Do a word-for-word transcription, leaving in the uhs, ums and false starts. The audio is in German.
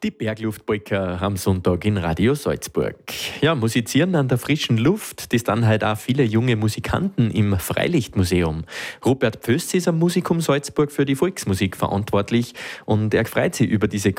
Die Bergluftpolka am Sonntag in Radio Salzburg. Ja, musizieren an der frischen Luft, das dann halt auch viele junge Musikanten im Freilichtmuseum. Robert Pföss ist am Musikum Salzburg für die Volksmusik verantwortlich und er freut sich über diese